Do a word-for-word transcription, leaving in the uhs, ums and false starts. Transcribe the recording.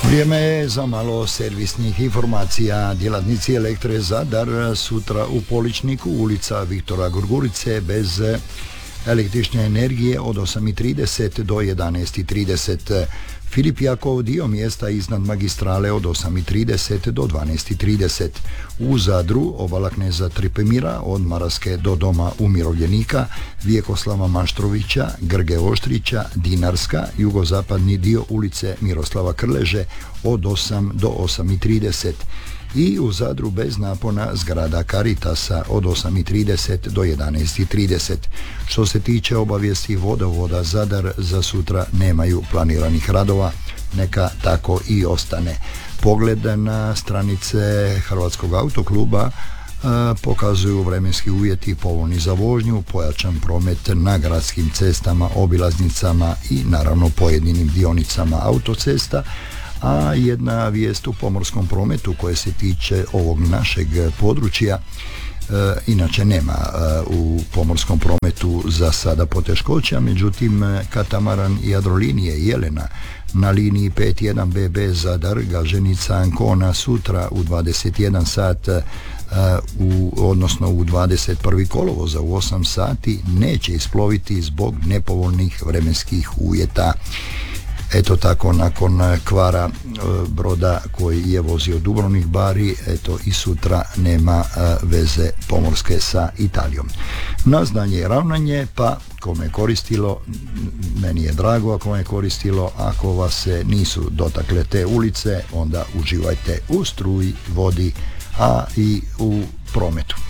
Vrijeme je za malo servisnih informacija. Djelatnici Elektre Zadar sutra u Poličniku, ulica Viktora Gurgurice, bez električne energije od osam i trideset do jedanaest i trideset. Filip Jakov dio mjesta iznad magistrale od osam i trideset do dvanaest i trideset. U Zadru obala kneza Tripemira od Maraske do doma umirovljenika, Vjekoslava Maštrovića, Grge Oštrića, Dinarska, jugozapadni dio ulice Miroslava Krleže od osam do osam i trideset. I u Zadru bez napona zgrada Caritasa od osam i trideset do jedanaest i trideset. Što se tiče obavijesti vodovoda, Zadar za sutra nemaju planiranih radova, neka tako i ostane. Pogled na stranice Hrvatskog autokluba a, pokazuju vremenski uvjeti povoljni za vožnju, pojačan promet na gradskim cestama, obilaznicama i naravno pojedinim dionicama autocesta. A jedna vijest u pomorskom prometu koje se tiče ovog našeg područja, e, inače nema e, u pomorskom prometu za sada poteškoća, međutim katamaran Jadrolinije Jelena na liniji pet jedan B B Zadar, Gaženica, Ancona sutra u dvadeset jedan sat, e, u, odnosno u dvadeset prvi kolovoza u osam sati neće isploviti zbog nepovoljnih vremenskih uvjeta. Eto tako, nakon kvara e, broda koji je vozio Dubrovnik Bari, eto i sutra nema e, veze pomorske sa Italijom. Na znanje i ravnanje, pa kome je koristilo, meni je drago ako je koristilo, ako vas se nisu dotakle te ulice, onda uživajte u struji, vodi, a i u prometu.